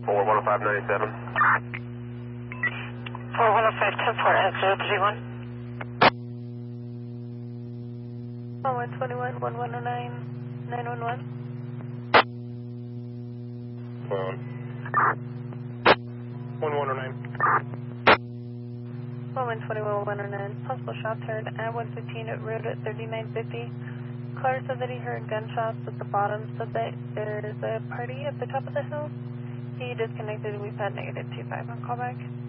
410597. 4105 at 031. 121, 1109, 911. 1109. 121, 109. Possible shots heard at 115 at road at 3950. Caller said that he heard gunshots at the bottom, said that there is a party at the top of the hill. He disconnected. We've had -25 on callback.